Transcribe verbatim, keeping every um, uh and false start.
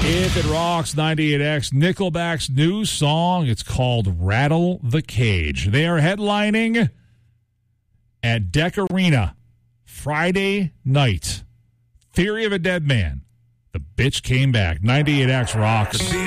If it rocks, ninety-eight X, Nickelback's new song. It's called Rattle the Cage. They are headlining at Deck Arena Friday night. Theory of a Dead Man. The bitch came back. ninety-eight X rocks.